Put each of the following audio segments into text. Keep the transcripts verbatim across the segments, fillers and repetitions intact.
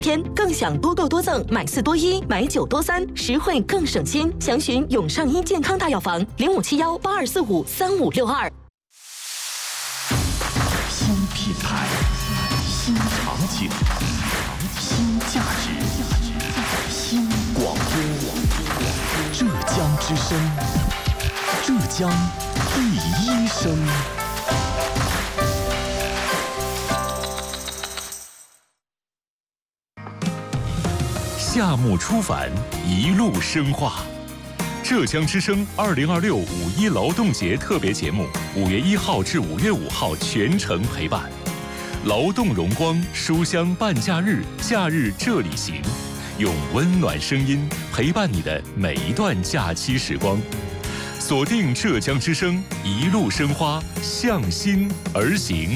天更享多购多赠，买四多一，买九多三，实惠更省心。详询永上医健康大药房零五七幺八二四五三五六二。 新品牌，新场景，新价值，新广播。浙江之声，浙江第一声。夏末初返，一路深化。浙江之声二零二六五一劳动节特别节目，五月一号至五月五号全程陪伴。劳动荣光，书香伴假日，假日这里行，用温暖声音陪伴你的每一段假期时光。锁定浙江之声，一路生花，向心而行。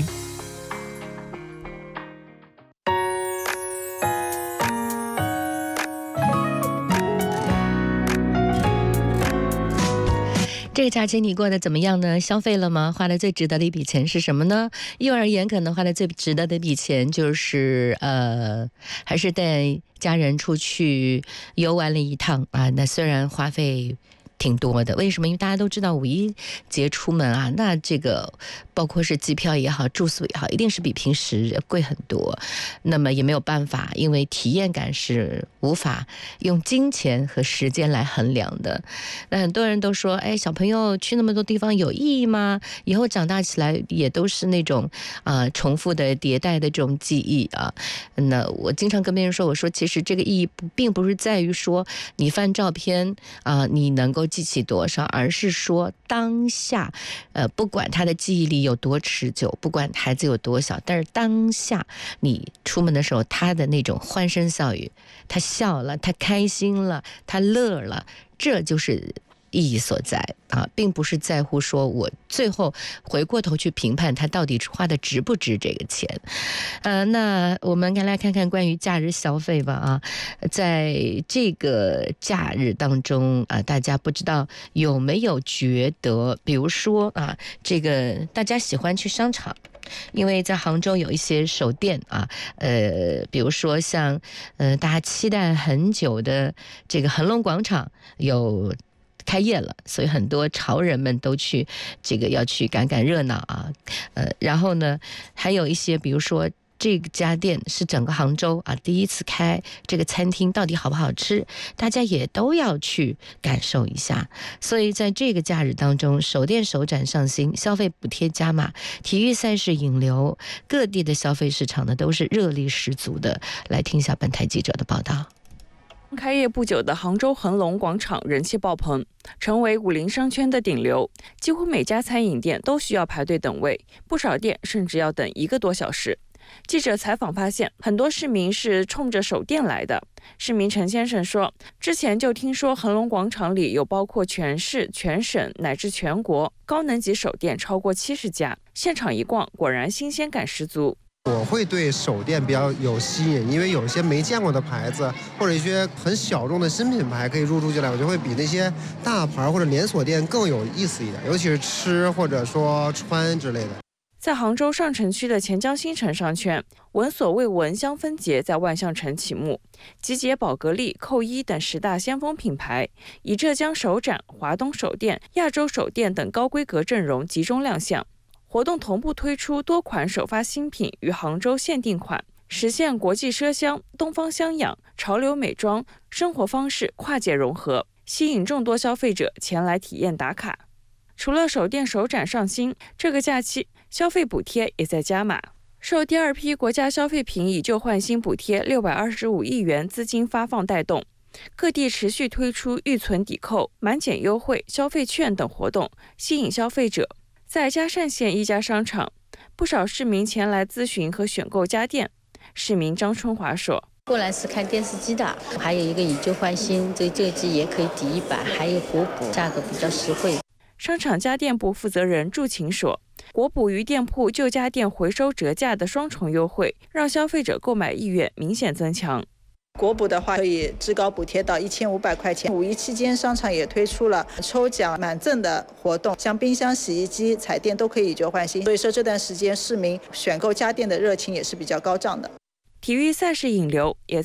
这个假期你过得怎么样呢？消费了吗？花的最值得的一笔钱是什么呢？幼儿园可能花的最值得的一笔钱就是呃，还是带家人出去游玩了一趟啊。那虽然花费挺多的，为什么？因为大家都知道五一节出门啊，那这个包括是机票也好，住宿也好，一定是比平时贵很多。那么也没有办法，因为体验感是无法用金钱和时间来衡量的。那很多人都说，哎，小朋友去那么多地方有意义吗？以后长大起来也都是那种啊、呃、重复的迭代的这种记忆啊。那我经常跟别人说，我说其实这个意义不并不是在于说你翻照片啊、呃，你能够记起多少，而是说当下，呃，不管他的记忆力有多持久，不管孩子有多小，但是当下你出门的时候，他的那种欢声笑语，他笑了，他开心了，他乐了，这就是意义所在啊，并不是在乎说我最后回过头去评判他到底花的值不值这个钱。呃，那我们来看看关于假日消费吧啊，在这个假日当中啊，大家不知道有没有觉得，比如说啊，这个大家喜欢去商场。因为在杭州有一些手店啊，呃，比如说像呃大家期待很久的这个恒隆广场有开业了，所以很多潮人们都去这个要去赶赶热闹啊，呃，然后呢，还有一些比如说。这家店是整个杭州啊第一次开，这个餐厅到底好不好吃，大家也都要去感受一下。所以在这个假日当中，手电手展上新，消费补贴加码，体育赛事引流，各地的消费市场呢都是热力十足的。来听一下本台记者的报道。 开业不久的杭州恒隆广场人气爆棚，成为武林商圈的顶流，几乎每家餐饮店都需要排队等位，不少店甚至要等一个多小时。记者采访发现，很多市民是冲着手电来的。市民陈先生说，之前就听说恒隆广场里有包括全市、全省乃至全国高能级手电超过七十家，现场一逛，果然新鲜感十足。 我会对手电比较有吸引，因为有一些没见过的牌子，或者一些很小众的新品牌可以入驻进来，我就会比那些大牌或者连锁店更有意思一点，尤其是吃或者说穿之类的。 在杭州上城区的钱江新城商圈，闻所未闻香氛节在万象城启幕，集结宝格丽、扣一等十大先锋品牌，以浙江首展、华东手电、亚洲手电等高规格阵容集中亮相。活动同步推出多款首发新品与杭州限定款，实现国际奢香、东方香养、潮流美妆生活方式跨界融合，吸引众多消费者前来体验打卡。除了手电首展上新，这个假期消费补贴也在加码。受第二批国家消费品以旧换新补贴六百二十五亿元资金发放带动，各地持续推出预存抵扣、满减优惠、消费券等活动，吸引消费者。在嘉善县一家商场，不少市民前来咨询和选购家电。市民张春华说， 过来是看电视机的，还有一个以旧换新，这这季也可以抵一百，还有国补，价格比较实惠。 商场家电部负责人祝琴说，国补与店铺旧家电回收折价的双重优惠，让消费者购买意愿明显增强。 国补的话可以至高补贴到一千五百块钱。五一期间，商场也推出了抽奖满赠的活动，像冰箱、洗衣机、彩电都可以以旧换新。所以说这段时间市民选购家电的热情也是比较高涨的。 体育赛事引流也